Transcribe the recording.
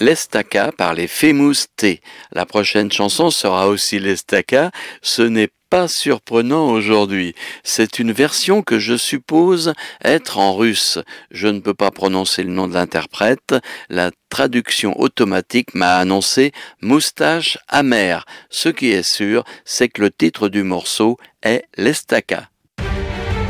L'Estaca par les Famous T. La prochaine chanson sera aussi l'Estaca. Ce n'est pas surprenant aujourd'hui. C'est une version que je suppose être en russe. Je ne peux pas prononcer le nom de l'interprète. La traduction automatique m'a annoncé moustache amère. Ce qui est sûr, c'est que le titre du morceau est l'Estaca.